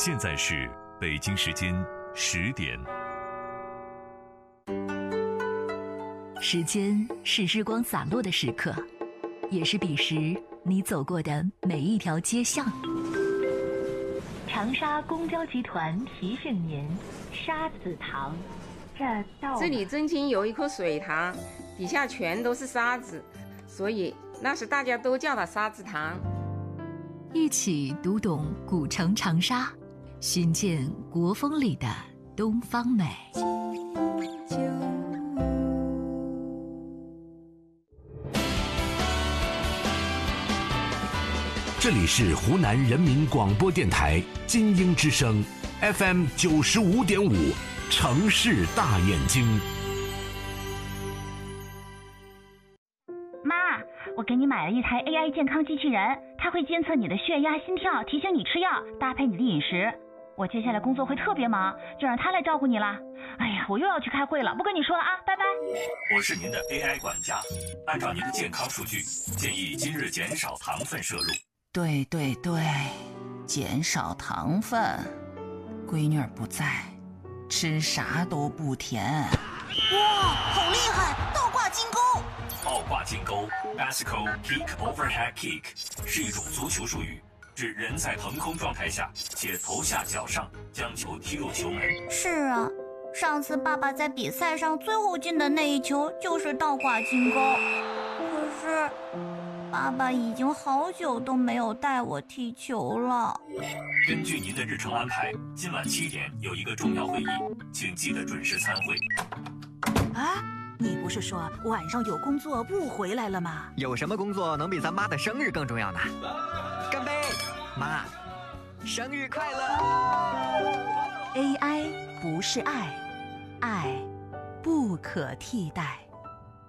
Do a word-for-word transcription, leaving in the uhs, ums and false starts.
现在是北京时间十点。 时间是日光洒落的时刻，也是彼时你走过的每一条街巷。长沙公交集团提醒您：沙子塘，这到这里正经有一棵水塘，底下全都是沙子，所以那时大家都叫它沙子塘。 一起读懂古城长沙，寻见国风里的东方美。 这里是湖南人民广播电台金鹰之声 F M 九十五点五，城市大眼睛。 妈，我给你买了一台 A I 健康机器人，它会监测你的血压、心跳，提醒你吃药，搭配你的饮食。我接下来工作会特别忙，就让它来照顾你了。哎呀，我又要去开会了，不跟你说了啊，拜拜。 我是您的 A I 管家，按照您的健康数据，建议今日减少糖分摄入。 对对对，减少糖分。闺女儿不在，吃啥都不甜。 哇，好厉害！倒挂金钩。 倒挂金钩 （Bicycle Kick Overhead Kick） 是一种足球术语，指人在腾空状态下且头下脚上将球踢入球门。 是啊，上次爸爸在比赛上最后进的那一球就是倒挂金钩。可是爸爸已经好久都没有带我踢球了。 根据您的日程安排，今晚七点有一个重要会议，请记得准时参会。 啊，你不是说晚上有工作不回来了吗？ 有什么工作能比咱妈的生日更重要呢？干杯，妈，生日快乐 ！A I 不是爱，爱不可替代。